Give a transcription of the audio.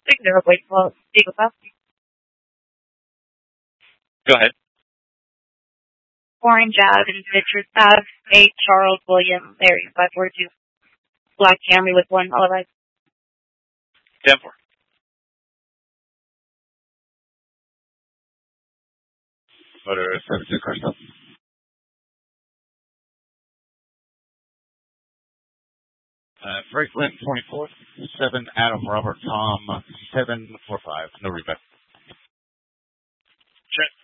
Signal, wait, well, Eagle Pass. Go ahead. Orange Ave and Richards Ave, 8 Charles William, area 542. Black Camry with 1 alibi. 10-4. Motor 76 car stop. Franklin 24th, 7 Adam Robert Tom 745. No reback. Check.